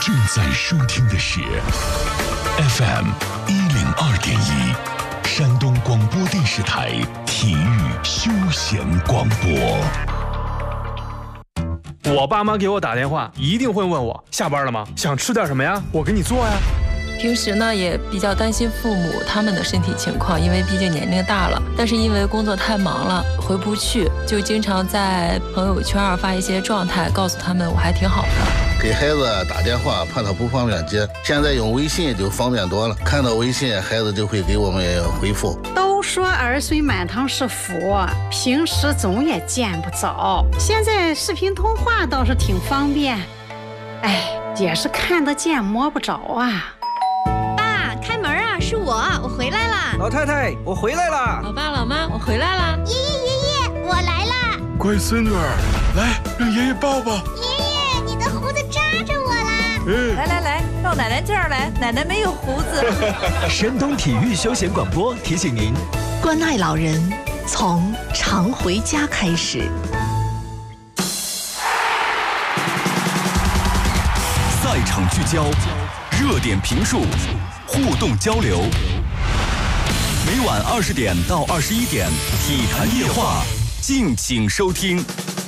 正在收听的是 FM 102.1山东广播电视台体育休闲广播。 我爸妈给我打电话，一定会问我下班了吗？想吃点什么呀？我给你做呀。 平时呢也比较担心父母他们的身体情况，因为毕竟年龄大了，但是因为工作太忙了回不去，就经常在朋友圈发一些状态，告诉他们我还挺好的。 给孩子打电话怕他不方便接，现在用微信就方便多了，看到微信孩子就会给我们回复。 都说儿孙满堂是福，平时总也见不着，现在视频通话倒是挺方便，也是看得见摸不着啊。 爸，开门啊，是我回来啦。 老太太，我回来啦。 老爸老妈，我回来啦。 爷爷，我来啦。 乖孙女儿，来让爷爷抱抱。 爷爷，你的胡子扎着我啦。 来，到奶奶这儿来，奶奶没有胡子。 山东体育休闲广播提醒您， 关爱老人，从常回家开始。 赛场聚焦，热点评述，互动交流。每晚20点到21点，体坛夜话，敬请收听。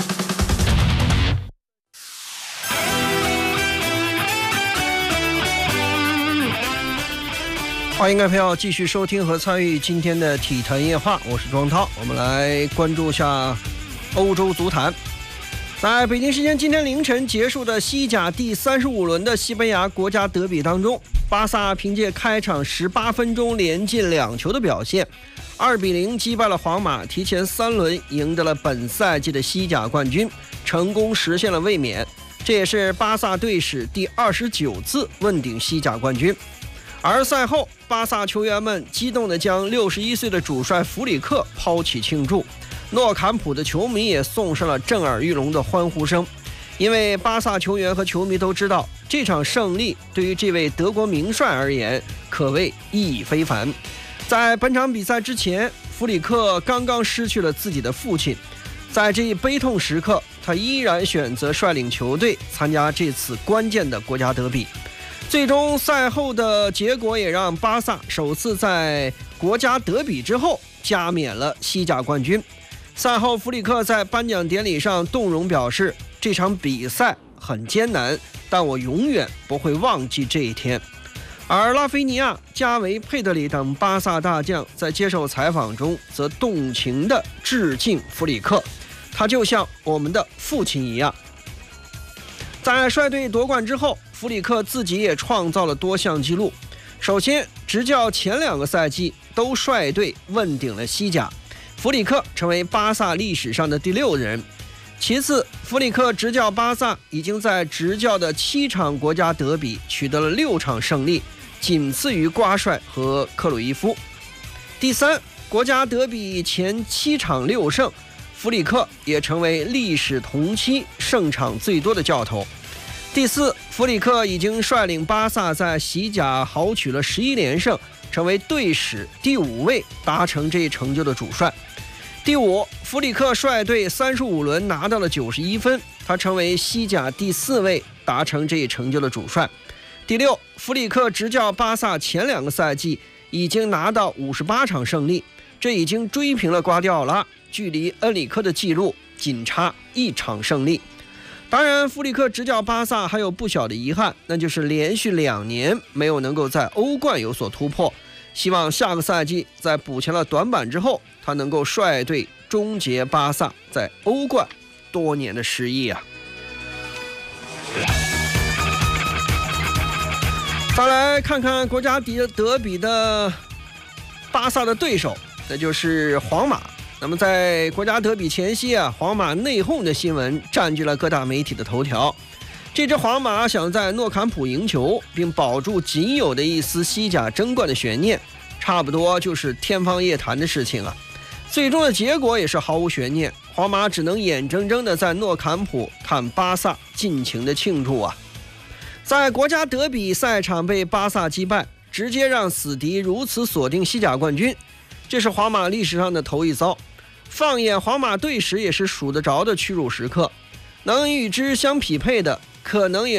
欢迎各位朋友继续收听和参与今天的体坛夜话，我是庄涛。我们来关注一下欧洲足坛。在北京时间今天凌晨结束的西甲第35轮的西班牙国家德比当中，巴萨凭借开场18分钟连进2球的表现，2-0击败了皇马，提前3轮赢得了本赛季的西甲冠军，成功实现了卫冕。这也是巴萨队史第29次问鼎西甲冠军。而赛后，巴萨球员们激动地将61岁的主帅弗里克抛起庆祝，诺坎普的球迷也送上了震耳欲聋的欢呼声。因为巴萨球员和球迷都知道，这场胜利对于这位德国名帅而言可谓意义非凡。在本场比赛之前，弗里克刚刚失去了自己的父亲，在这一悲痛时刻，他依然选择率领球队参加这次关键的国家德比。最终赛后的结果也让巴萨首次在国家德比之后加冕了西甲冠军。赛后弗里克在颁奖典礼上动容表示，这场比赛很艰难，但我永远不会忘记这一天。而拉菲尼亚、加维、佩德里等巴萨大将在接受采访中则动情地致敬弗里克，他就像我们的父亲一样。在率队夺冠之后，弗里克自己也创造了多项纪录。首先，执教前2个赛季都率队问鼎了西甲，弗里克成为巴萨历史上的第6人。其次，弗里克执教巴萨已经在执教的7场国家德比取得了6场胜利，仅次于瓜帅和克鲁伊夫。第三，国家德比前7场6胜，弗里克也成为历史同期胜场最多的教头。第四，弗里克已经率领巴萨在西甲豪取了11连胜，成为队史第5位达成这一成就的主帅。第五，弗里克率队35轮拿到了91分，他成为西甲第4位达成这一成就的主帅。第六，弗里克执教巴萨前2个赛季已经拿到58场胜利，这已经追平了瓜迪奥拉，距离恩里克的纪录仅差1场胜利。当然，弗里克执教巴萨还有不小的遗憾，那就是连续2年没有能够在欧冠有所突破。希望下个赛季在补全了短板之后，他能够率队终结巴萨在欧冠多年的失意啊！再来看看国家德比的巴萨的对手，那就是皇马。那么在国家德比前夕皇马内讧的新闻占据了各大媒体的头条。这支皇马想在诺坎普赢球，并保住仅有的一丝西甲争冠的悬念，差不多就是天方夜谭的事情啊。最终的结果也是毫无悬念，皇马只能眼睁睁地在诺坎普看巴萨尽情的庆祝啊。在国家德比赛场被巴萨击败，直接让死敌如此锁定西甲冠军，这是皇马历史上的头一遭。放眼皇马队史也是数得着的屈辱时刻，能与之相匹配的可能也